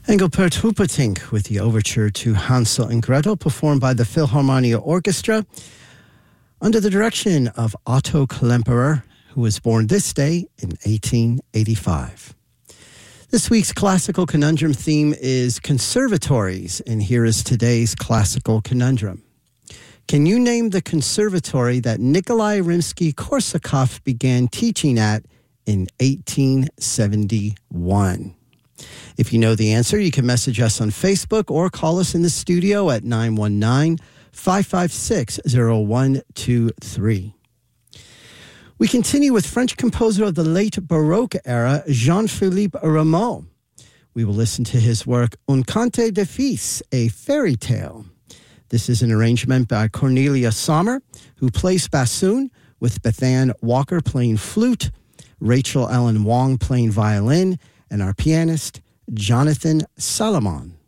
Engelbert Humperdinck with the overture to Hansel and Gretel, performed by the Philharmonia Orchestra under the direction of Otto Klemperer, who was born this day in 1885. This week's classical conundrum theme is conservatories, and here is today's classical conundrum. Can you name the conservatory that Nikolai Rimsky-Korsakov began teaching at in 1871? If you know the answer, you can message us on Facebook or call us in the studio at 919-556-0123. We continue with French composer of the late Baroque era, Jean-Philippe Rameau. We will listen to his work, Un Conte de Fées, a fairy tale. This is an arrangement by Cornelia Sommer, who plays bassoon, with Bethann Walker playing flute, Rachel Ellen Wong playing violin, and our pianist, Jonathan Salomon.